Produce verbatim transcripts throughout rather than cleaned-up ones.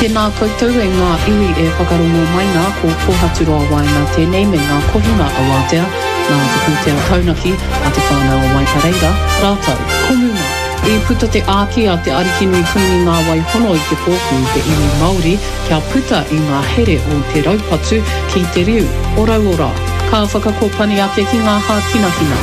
tēnā koutou e ngā iwi e whakarongo mai ngā ko Pohaturoa wai nā tēnei me ngā kohinga a Wātea, nā te pūtea taunaki a te whānau o Waipareira, rātau, komuna. I puta te āki a te Arikinui Kuini ngā wai hono i te pōku te iwi Māori, kia puta i ngā here o te raupatu ki te riu, orau ora, ka whakakopani ake ki ngā hākinahina.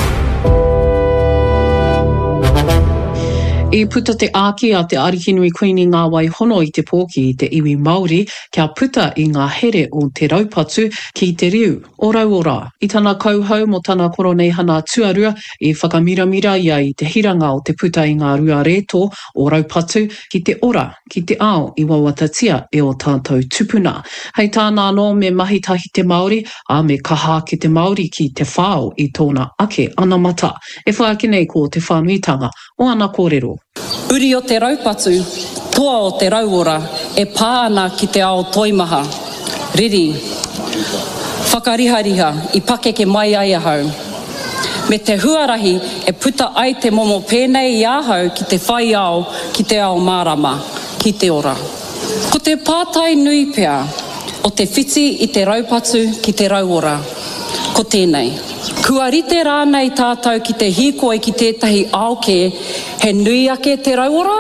I puta te āki a te Arikinui Kuini ngā wai hono i te pōki i te iwi Māori, kia puta i ngā here o te raupatu ki te riu, orau ora. I tana kauhau mo tana koronei hana tuarua, i whakamiramira ia i te hiranga o te puta i ngā rua reto o raupatu ki te ora, ki te ao i wawatatia e o tātou tupuna. Hei tāna anō me mahitahi te Māori, a me kaha ki te Māori ki te whāo i tōna ake anamata. E whaake nei ko te whānuitanga o ana kōrero. Uri o te raupatu, toa o te rauora, e pāna ki te ao toimaha. Riri, whakarihariha i pakeke mai ai ahau. Me te huarahi e puta ai te momo pēnei i ahau ki te whai ao, ki te ao mārama, ki te ora. Ko te pātai nui pea, o te whiti i te raupatu ki te rauora. Ko tēnei. Kua rite rānei tātou ki te hīkoi ki tētahi aoke, he nui ake te rauora?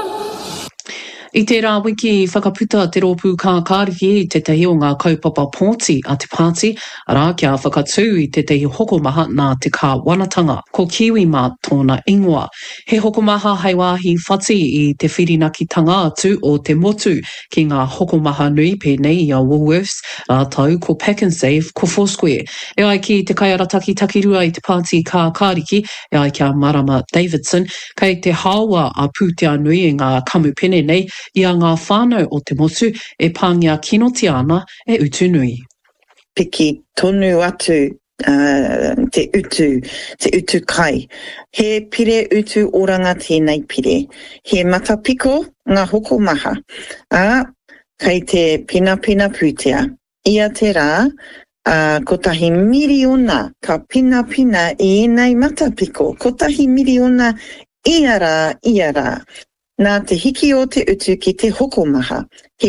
I tērā wiki i whakaputa te rōpū kā kāriki i te tehi o ngā kaupapa pōti a te pāti, arā kia whakatū i te tehi hokomaha nā te kā wanatanga, ko kiwi mā tōna ingoa. He hokomaha hei wāhi whati i te whirinakitanga atu o te motu ki ngā hokomaha nui pēnei i a Woolworths, rātau ko Pack and Save, ko Foursquare. E ai ki te kaiarataki takirua i te pāti kā kāriki, e ai kia Marama Davidson, kei te hawa a pūtea nui i ngā kamupene nei, ia ngā whānau o te motu e pāngia kinoti ana e utu nui. Piki tonu atu uh, te utu, te utu kai. He pire utu oranga tēnei pire. He matapiko ngā hoko maha. A kei te pina pina pūtea. Ia te rā, uh, ko tahi miriona ka pina pina i enei matapiko. Ko tahi miriona ia rā, ia rā. Nā te hiki o te utu ki te hokomaha, he